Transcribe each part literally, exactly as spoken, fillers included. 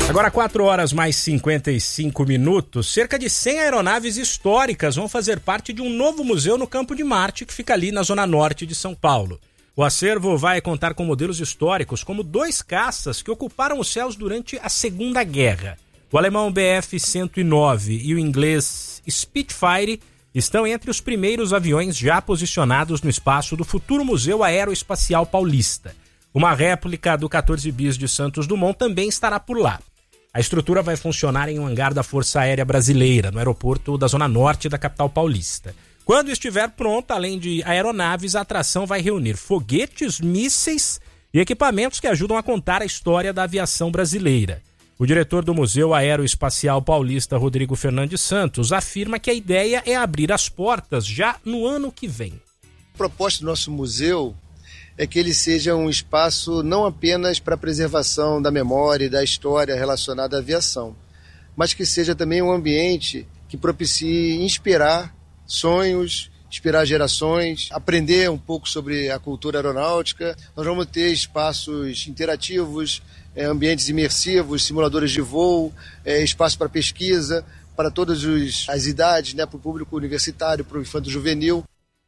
Agora quatro horas mais cinquenta e cinco minutos, cerca de cem aeronaves históricas vão fazer parte de um novo museu no Campo de Marte, que fica ali na zona norte de São Paulo. O acervo vai contar com modelos históricos, como dois caças que ocuparam os céus durante a Segunda Guerra. O alemão B F cento e nove e o inglês Spitfire estão entre os primeiros aviões já posicionados no espaço do futuro Museu Aeroespacial Paulista. Uma réplica do quatorze bis de Santos Dumont também estará por lá. A estrutura vai funcionar em um hangar da Força Aérea Brasileira, no aeroporto da Zona Norte da capital paulista. Quando estiver pronta, além de aeronaves, a atração vai reunir foguetes, mísseis e equipamentos que ajudam a contar a história da aviação brasileira. O diretor do Museu Aeroespacial Paulista, Rodrigo Fernandes Santos, afirma que a ideia é abrir as portas já no ano que vem. A proposta do nosso museu é que ele seja um espaço não apenas para a preservação da memória e da história relacionada à aviação, mas que seja também um ambiente que propicie inspirar sonhos, inspirar gerações, aprender um pouco sobre a cultura aeronáutica. Nós vamos ter espaços interativos, ambientes imersivos, simuladores de voo, espaço para pesquisa, para todas as idades, né, para o público universitário, para o infanto-juvenil.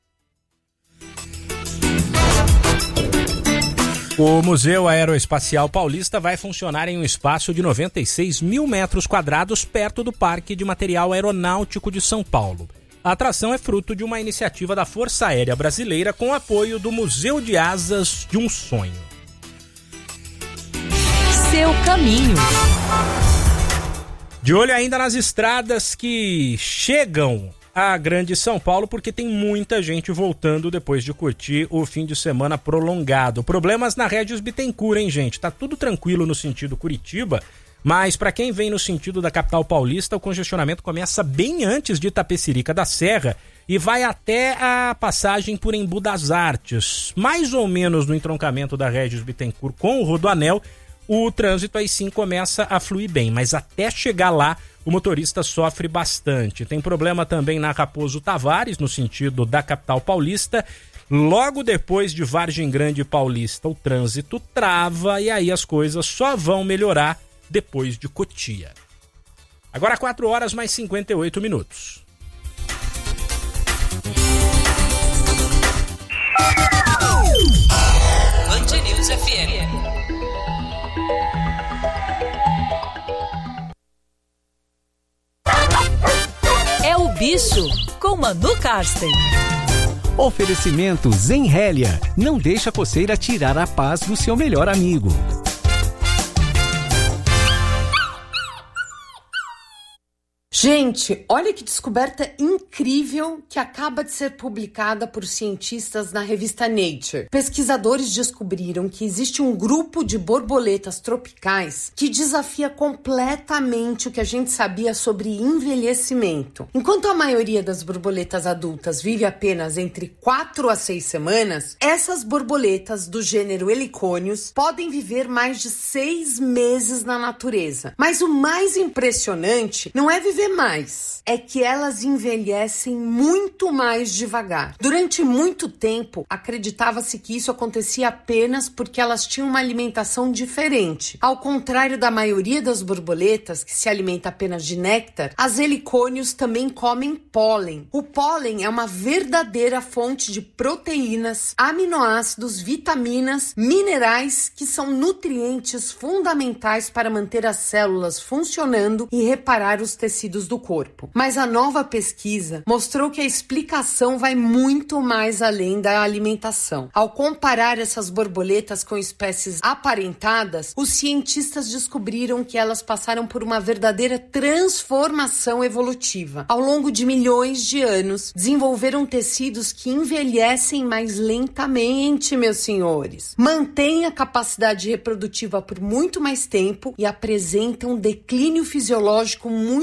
O Museu Aeroespacial Paulista vai funcionar em um espaço de noventa e seis mil metros quadrados perto do Parque de Material Aeronáutico de São Paulo. A atração é fruto de uma iniciativa da Força Aérea Brasileira com apoio do Museu de Asas de um Sonho. Seu caminho. De olho ainda nas estradas que chegam a Grande São Paulo, porque tem muita gente voltando depois de curtir o fim de semana prolongado. Problemas na Regis Bittencourt, hein, gente? Tá tudo tranquilo no sentido Curitiba, mas para quem vem no sentido da capital paulista, o congestionamento começa bem antes de Itapecerica da Serra e vai até a passagem por Embu das Artes. Mais ou menos no entroncamento da Regis Bittencourt com o Rodoanel, o trânsito aí sim começa a fluir bem, mas até chegar lá, o motorista sofre bastante. Tem problema também na Raposo Tavares, no sentido da capital paulista. Logo depois de Vargem Grande Paulista, o trânsito trava e aí as coisas só vão melhorar depois de Cotia. Agora quatro horas mais cinquenta e oito minutos. Band News F M. É o Bicho, com Manu Karsten. Oferecimento Zenrélia. Não deixa a coceira tirar a paz do seu melhor amigo. Gente, olha que descoberta incrível que acaba de ser publicada por cientistas na revista Nature. Pesquisadores descobriram que existe um grupo de borboletas tropicais que desafia completamente o que a gente sabia sobre envelhecimento. Enquanto a maioria das borboletas adultas vive apenas entre quatro a seis semanas, essas borboletas do gênero Heliconius podem viver mais de seis meses na natureza. Mas o mais impressionante não é viver mais, é que elas envelhecem muito mais devagar. Durante muito tempo, acreditava-se que isso acontecia apenas porque elas tinham uma alimentação diferente. Ao contrário da maioria das borboletas, que se alimenta apenas de néctar, as helicônios também comem pólen. O pólen é uma verdadeira fonte de proteínas, aminoácidos, vitaminas, minerais, que são nutrientes fundamentais para manter as células funcionando e reparar os tecidos do corpo. Mas a nova pesquisa mostrou que a explicação vai muito mais além da alimentação. Ao comparar essas borboletas com espécies aparentadas, os cientistas descobriram que elas passaram por uma verdadeira transformação evolutiva. Ao longo de milhões de anos, desenvolveram tecidos que envelhecem mais lentamente, meus senhores. Mantêm a capacidade reprodutiva por muito mais tempo e apresentam um declínio fisiológico muito mais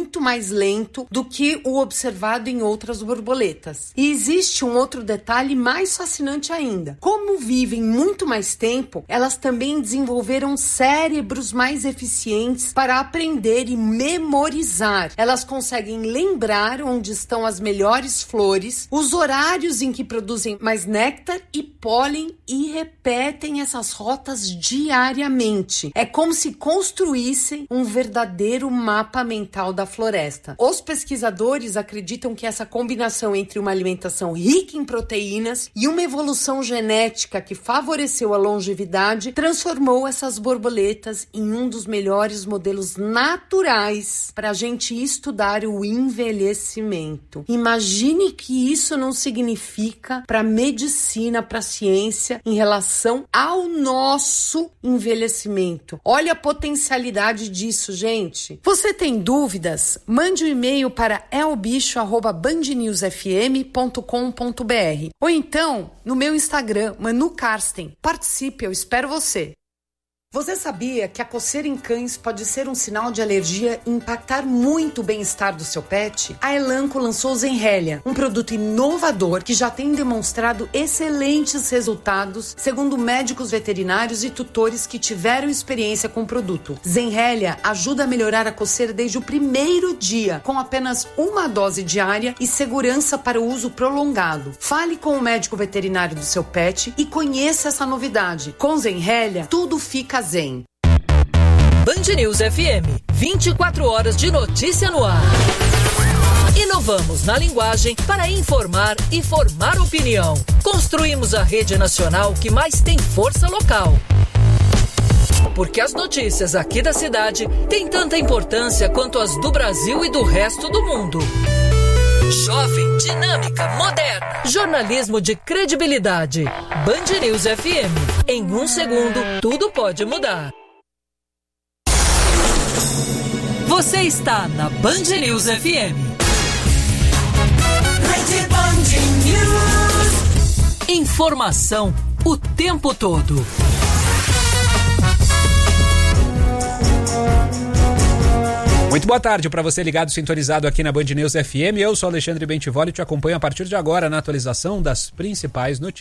mais lento do que o observado em outras borboletas. E existe um outro detalhe mais fascinante ainda. Como vivem muito mais tempo, elas também desenvolveram cérebros mais eficientes para aprender e memorizar. Elas conseguem lembrar onde estão as melhores flores, os horários em que produzem mais néctar e pólen e repetem essas rotas diariamente. É como se construíssem um verdadeiro mapa mental da floresta. Os pesquisadores acreditam que essa combinação entre uma alimentação rica em proteínas e uma evolução genética que favoreceu a longevidade transformou essas borboletas em um dos melhores modelos naturais para a gente estudar o envelhecimento. Imagine que isso não significa para a medicina, para a ciência em relação ao nosso envelhecimento. Olha a potencialidade disso, gente. Você tem dúvidas? Mande um e-mail para elbicho arroba band news f m ponto com ponto b r ou então no meu Instagram, Manu Karsten. Participe, eu espero você. Você sabia que a coceira em cães pode ser um sinal de alergia e impactar muito o bem-estar do seu pet? A Elanco lançou o Zenrelia, um produto inovador que já tem demonstrado excelentes resultados, segundo médicos veterinários e tutores que tiveram experiência com o produto. Zenrelia ajuda a melhorar a coceira desde o primeiro dia, com apenas uma dose diária e segurança para o uso prolongado. Fale com o médico veterinário do seu pet e conheça essa novidade. Com Zenrelia, tudo fica zen. Band News F M, vinte e quatro horas de notícia no ar. Inovamos na linguagem para informar e formar opinião. Construímos a rede nacional que mais tem força local. Porque as notícias aqui da cidade têm tanta importância quanto as do Brasil e do resto do mundo. Jovem, dinâmica, moderna. Jornalismo de credibilidade. Band News F M. Em um segundo, tudo pode mudar. Você está na Band News F M. Rede Band News. Informação o tempo todo. Muito boa tarde para você ligado, sintonizado aqui na Band News F M. Eu sou Alexandre Bentivoli e te acompanho a partir de agora na atualização das principais notícias.